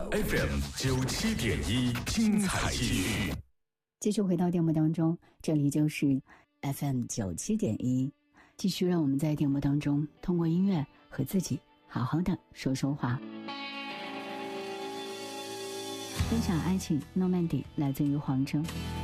FM 97.1，精彩继续。 继续回到电波当中，这里就是 FM 97.1，继续让我们在电波当中通过音乐和自己好好的说说话。分享爱情诺曼底来自于黄征。